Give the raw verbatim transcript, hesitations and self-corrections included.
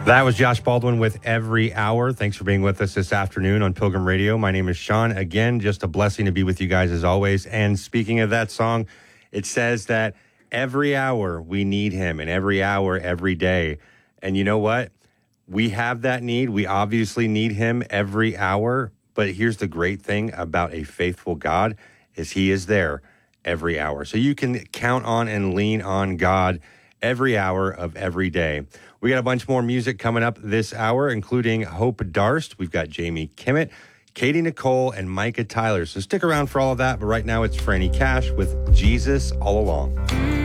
That was Josh Baldwin with Every Hour. Thanks for being with us this afternoon on Pilgrim Radio. My name is Sean. Again, just a blessing to be with you guys as always. And speaking of that song, it says that every hour we need him, and every hour, every day. And you know what? We have that need. We obviously need him every hour. But here's the great thing about a faithful God is he is there every hour. So you can count on and lean on God every hour of every day. We got a bunch more music coming up this hour, including Hope Darst. We've got Jamie Kimmett, Katie Nicole, and Micah Tyler. So stick around for all of that. But right now it's Franny Cash with Jesus All Along.